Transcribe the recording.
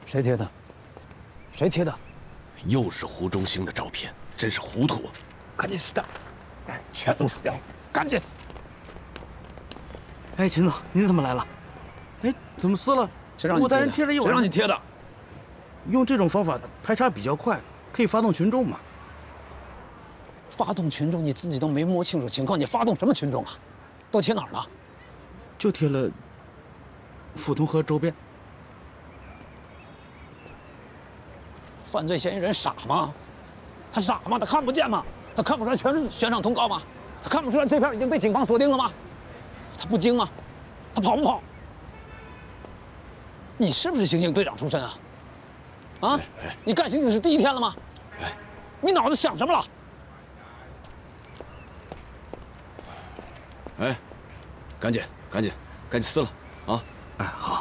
谁贴的？谁贴的？ 又是胡忠兴的照片，真是糊涂啊！ 赶紧死掉！全都死掉！赶紧！ 哎，秦总，您怎么来了？哎，怎么撕了？ 谁让你武大人贴了一晚上。 谁让你贴的？ 用这种方法排查比较快，可以发动群众嘛？ 发动群众，你自己都没摸清楚情况，你发动什么群众啊？都贴哪儿了？ 就贴了抚通河周边。 犯罪嫌疑人傻吗？他傻吗？他看不见吗？他看不出来全是悬赏通告吗？他看不出来这片已经被警方锁定了吗？他不惊吗？他跑不跑？你是不是刑警队长出身啊？啊？你干刑警是第一天了吗？你脑子想什么了？ 哎，赶紧撕了啊！ 哎，好。